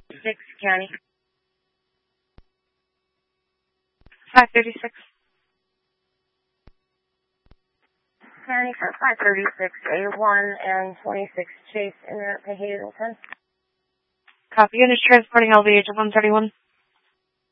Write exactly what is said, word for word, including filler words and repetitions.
Six County. five thirty-six. County for five thirty-six A one and twenty-six Chase in there at Hazleton. Copy. Unit transporting L V H one thirty-one.